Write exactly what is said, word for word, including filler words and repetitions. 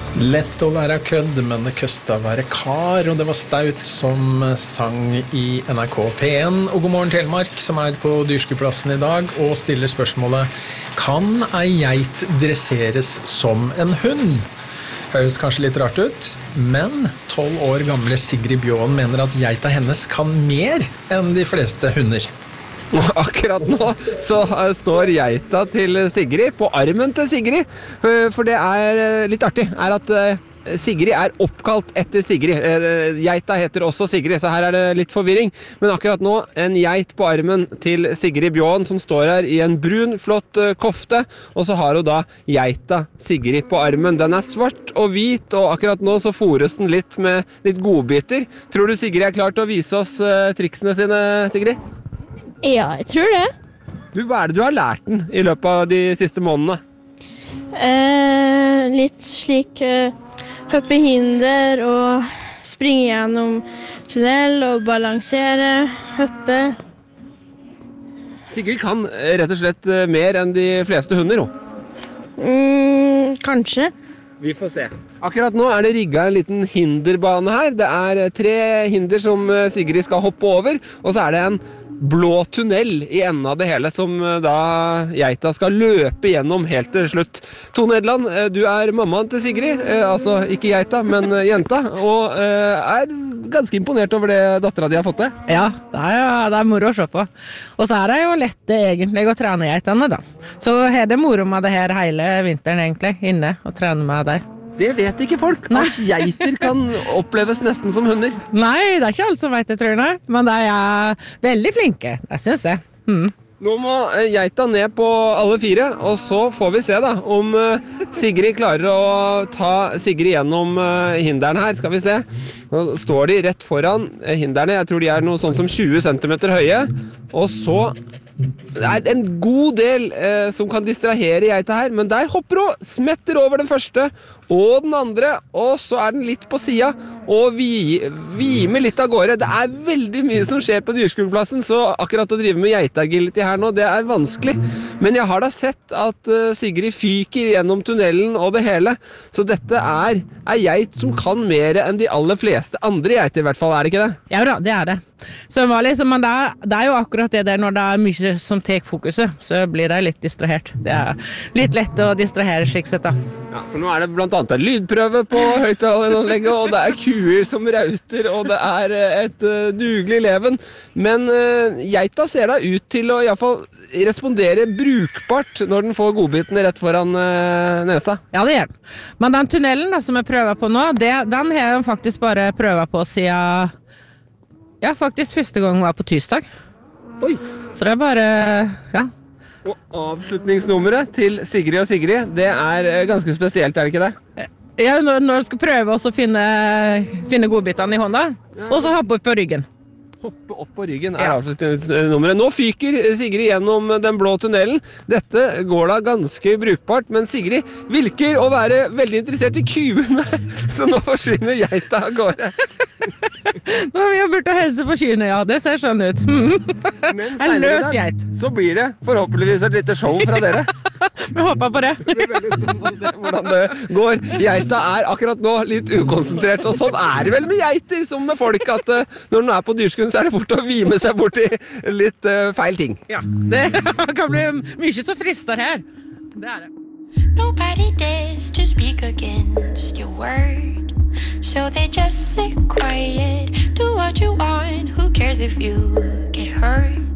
Lett å være kødd, men det køsta å være kar, og det var Staut som sang i N R K P en. Og god morgen Telemark, som er på Dyrskuplassen i dag, og stiller spørsmålet: kan ei geit dresseres som en hund? Høres kanskje litt rart ut, men tolv år gamle Sigrid Bjåen mener at geita hennes kan mer enn de fleste hunder. Akkurat nå så står geita til Sigrid på armen til Sigrid, for det er litt artig, er at Sigrid er oppkalt etter Sigrid. Geita heter også Sigrid, så her er det litt forvirring. Men akkurat nå, en geit på armen til Sigrid Bjåen, som står her i en brun, flott kofte, og så har hun da geita Sigrid på armen. Den er svart og hvit, og akkurat nå så fôres den litt med litt godbiter. Tror du Sigrid er klar til å vise oss triksene sine, Sigrid? Ja, jeg tror det. Du, hva er det du har lært den i løpet av de siste månedene? Eh, litt slik eh, hoppe hinder og springe gjennom tunnel og balansere, hoppe. Sigrid kan rett og slett mer enn de fleste hunder, hun. Mm, kanskje. Vi får se. Akkurat nå er det rigget en liten hinderbane her. Det er tre hinder som Sigrid skal hoppe over, og så er det en blå tunnel i enden av det hele, som da geita skal løpe gjennom helt til slutt. Tone Edland, du er mammaen til Sigrid, altså ikke geita, men jenta, og er ganske imponert over det datteren de har fått til. Ja, det er, det er moro å se på. Og så er det jo lett egentlig å trene geitene da. Så er det moro med det her hele vinteren egentlig, inne og trene med der. Det vet ikke folk, at geiter kan oppleves nesten som hunder. Nei, det er ikke alle som vet det, tror jeg. Men de er veldig flinke, jeg synes det. Mm. Nå må geita ned på alle fire, og så får vi se da, om Sigrid klarer å ta Sigrid gjennom hinderen her, skal vi se. Nå står de rett foran hinderne, jeg tror de er noe sånn som tjue centimeter høye, og så det er en god del eh, som kan distrahere geita her, men der hopper hun, smetter over den første og den andre, og så er den litt på siden og vi, vimer litt av gårde. Det er veldig mye som skjer på Dyrskuplassen, så akkurat å drive med geitagility her nå, det er vanskelig. Men jeg har da sett at uh, Sigrid fyker gjennom tunnelen og det hele, så dette er en geit som kan mer enn de aller fleste andre geiter, i hvert fall, er det ikke det? Ja da, det er det. Så det, liksom, det, er, det er jo akkurat det der når det er mye som tar fokuset, så blir det litt distrahert. Det er litt lett å distrahere slik sett da. Ja, for nå er det blant annet en lydprøve på høyttaleranlegget, og det er kuer som rauter, og det er et uh, dugelig leven. Men uh, geita ser da ut til å i hvert fall respondere brukbart når den får godbitene rett foran uh, nesa. Ja, det gjør den. Men den tunnelen da, som jeg prøver på nå, det, den har jeg faktisk bare prøvet på siden... Ja, faktisk første gang var på tirsdag. Oi! Så det er bare, ja. Og avslutningsnummeret til Sigrid og Sigrid, det er ganske spesielt, er det ikke det? Ja, når, når jeg skal prøve å finne, finne godbitene i hånda, ja. Og så hoppe opp på ryggen. Hoppe opp på ryggen er avslutningsnummeret. Nå fyker Sigrid gjennom den blå tunnelen. Dette går da ganske brukbart, men Sigrid virker å være veldig interessert i kuene, så nå forsvinner geita av gårde. Nå har vi burde helse på kyrne, ja, det ser sånn ut. Men senere i dag, så blir det forhåpentligvis et lite show fra dere. Vi håper på det. Det blir veldig spennende å se hvordan det går. Geita er akkurat nå litt ukonsentrert, og sånn er det vel med geiter, som med folk, at når den er på dyrskuen, så er det fort å vime seg bort i litt uh, feil ting. Ja, det kan bli mye så frister her. Det er det. Nobody dares to speak against your word, so they just sit quiet. Do what you want, who cares if you get hurt?